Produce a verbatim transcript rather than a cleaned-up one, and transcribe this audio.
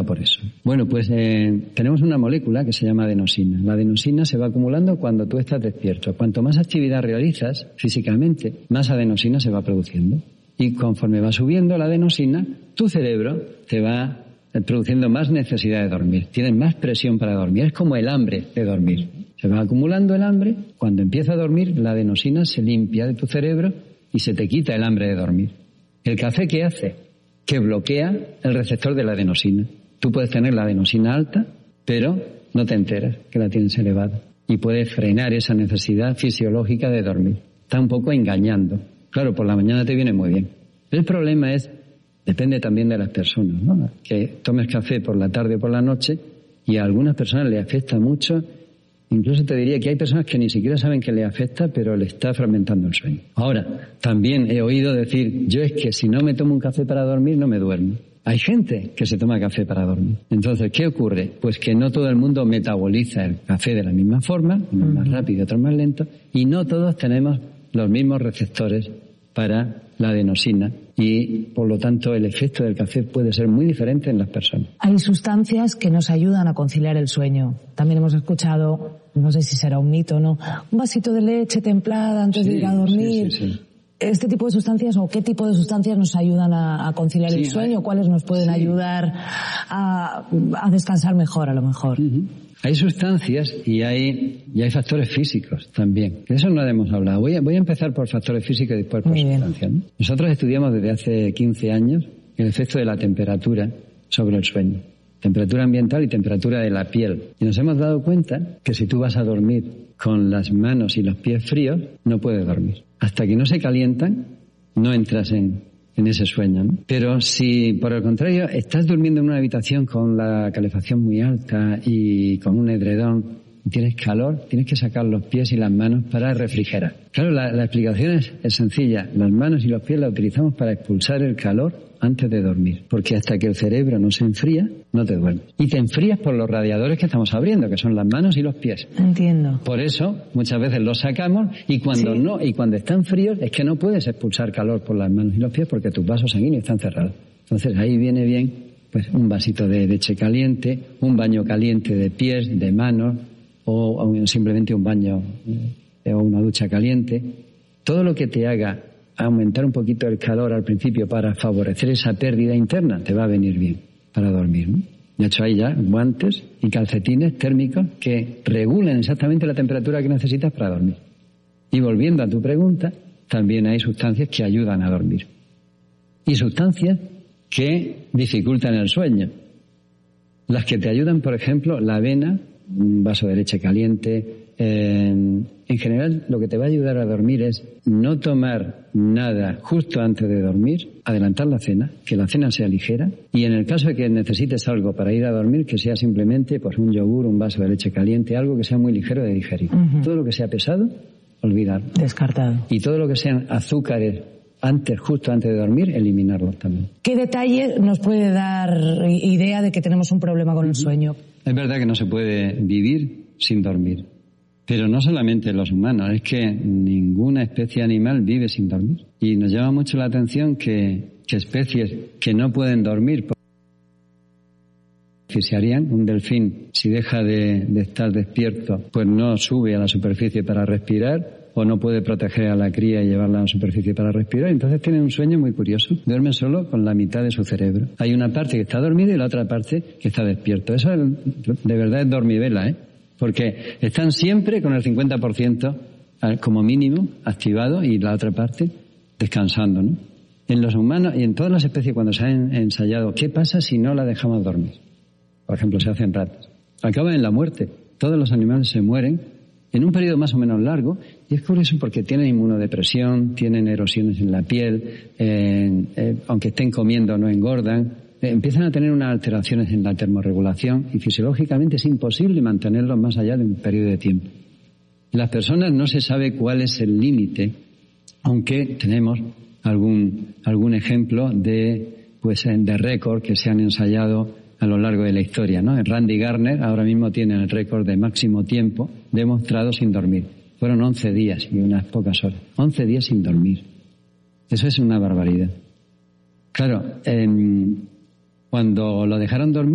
por eso. Bueno, pues eh, tenemos una molécula que se llama adenosina. La adenosina se va acumulando cuando tú estás despierto. Cuanto más actividad realizas físicamente, más adenosina se va produciendo. Y conforme va subiendo la adenosina, tu cerebro te va produciendo más necesidad de dormir. Tienes más presión para dormir. Es como el hambre de dormir. Se va acumulando el hambre. Cuando empieza a dormir, la adenosina se limpia de tu cerebro y se te quita el hambre de dormir. ¿El café qué hace? Que bloquea el receptor de la adenosina. Tú puedes tener la adenosina alta, pero no te enteras que la tienes elevada. Y puedes frenar esa necesidad fisiológica de dormir. Está un poco engañando. Claro, por la mañana te viene muy bien. El problema es, depende también de las personas, ¿no? Que tomes café por la tarde o por la noche y a algunas personas les afecta mucho. Incluso te diría que hay personas que ni siquiera saben que les afecta, pero le está fragmentando el sueño. Ahora, también he oído decir, yo es que si no me tomo un café para dormir, no me duermo. Hay gente que se toma café para dormir. Entonces, ¿qué ocurre? Pues que no todo el mundo metaboliza el café de la misma forma, unos más rápido y otros más lento, y no todos tenemos los mismos receptores para la adenosina y, por lo tanto, el efecto del café puede ser muy diferente en las personas. Hay sustancias que nos ayudan a conciliar el sueño. También hemos escuchado, no sé si será un mito o no, un vasito de leche templada antes sí, de ir a dormir. Sí, sí, sí. ¿Este tipo de sustancias o qué tipo de sustancias nos ayudan a, a conciliar sí, el sueño? ¿Cuáles nos pueden sí. ayudar a, a descansar mejor, a lo mejor? Uh-huh. Hay sustancias y hay, y hay factores físicos también. De eso no hemos hablado. Voy a, voy a empezar por factores físicos y después por Muy sustancias, ¿no? Nosotros estudiamos desde hace quince años el efecto de la temperatura sobre el sueño. Temperatura ambiental y temperatura de la piel. Y nos hemos dado cuenta que si tú vas a dormir con las manos y los pies fríos, no puedes dormir. Hasta que no se calientan, no entras en, en ese sueño, ¿no? Pero si, por el contrario, estás durmiendo en una habitación con la calefacción muy alta y con un edredón y tienes calor, tienes que sacar los pies y las manos para refrigerar. Claro, la, la explicación es, es sencilla. Las manos y los pies las utilizamos para expulsar el calor antes de dormir, porque hasta que el cerebro no se enfría, no te duermes. Y te enfrías por los radiadores que estamos abriendo, que son las manos y los pies. Entiendo. Por eso, muchas veces los sacamos y cuando sí. no, y cuando están fríos, es que no puedes expulsar calor por las manos y los pies porque tus vasos sanguíneos están cerrados. Entonces ahí viene bien, pues, un vasito de leche caliente, un baño caliente de pies, de manos, o, o simplemente un baño eh, o una ducha caliente. Todo lo que te haga aumentar un poquito el calor al principio para favorecer esa pérdida interna, te va a venir bien para dormir, ¿no? De hecho, hay ya guantes y calcetines térmicos que regulan exactamente la temperatura que necesitas para dormir. Y volviendo a tu pregunta, también hay sustancias que ayudan a dormir. Y sustancias que dificultan el sueño. Las que te ayudan, por ejemplo, la avena, un vaso de leche caliente. En, en general, lo que te va a ayudar a dormir es no tomar nada justo antes de dormir, adelantar la cena, que la cena sea ligera, y en el caso de que necesites algo para ir a dormir, que sea simplemente pues un yogur, un vaso de leche caliente, algo que sea muy ligero de digerir. Uh-huh. Todo lo que sea pesado, olvidarlo. Descartado. Y todo lo que sean azúcares antes, justo antes de dormir, eliminarlos también. ¿Qué detalle nos puede dar idea de que tenemos un problema con uh-huh. el sueño? Es verdad que no se puede vivir sin dormir. Pero no solamente los humanos, es que ninguna especie animal vive sin dormir. Y nos llama mucho la atención que, que especies que no pueden dormir asfixiarían. Un delfín, si deja de, de estar despierto, pues no sube a la superficie para respirar, o no puede proteger a la cría y llevarla a la superficie para respirar. Entonces tienen un sueño muy curioso. Duermen solo con la mitad de su cerebro. Hay una parte que está dormida y la otra parte que está despierto. Eso es, de verdad es dormivela, ¿eh? Porque están siempre con el cincuenta por ciento como mínimo activado y la otra parte descansando, ¿no? En los humanos y en todas las especies, cuando se han ensayado, ¿qué pasa si no la dejamos dormir? Por ejemplo, se hacen ratas. Acaban en la muerte. Todos los animales se mueren en un periodo más o menos largo, y es curioso porque tienen inmunodepresión, tienen erosiones en la piel, eh, eh, aunque estén comiendo no engordan. Empiezan a tener unas alteraciones en la termorregulación y fisiológicamente es imposible mantenerlos más allá de un periodo de tiempo. Las personas no se sabe cuál es el límite, aunque tenemos algún algún ejemplo de pues de récord que se han ensayado a lo largo de la historia, ¿no? Randy Gardner ahora mismo tiene el récord de máximo tiempo demostrado sin dormir. Fueron once días y unas pocas horas. once días sin dormir. Eso es una barbaridad. Claro, eh, cuando lo dejaron dormir